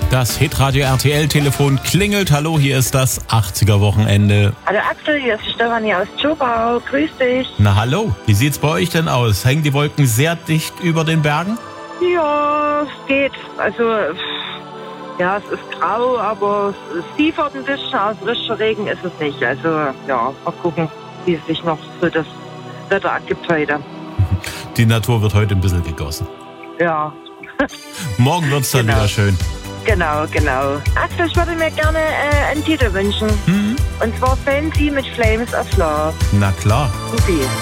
Das Hitradio RTL-Telefon klingelt. Hallo, hier ist das 80er-Wochenende. Hallo Axel, hier ist die Stefanie aus Zschopau. Grüß dich. Na hallo, wie sieht's bei euch denn aus? Hängen die Wolken sehr dicht über den Bergen? Ja, es geht. Also, ja, es ist grau, aber es siefert ein bisschen. Aus richtiger Regen ist es nicht. Also, ja, mal gucken, wie sich noch so das Wetter ergibt heute. Die Natur wird heute ein bisschen gegossen. Ja. Morgen wird's dann wieder schön. Genau. Axel, ich würde mir gerne einen Titel wünschen. Und zwar Fancy mit Flames of Love. Na klar. Supi.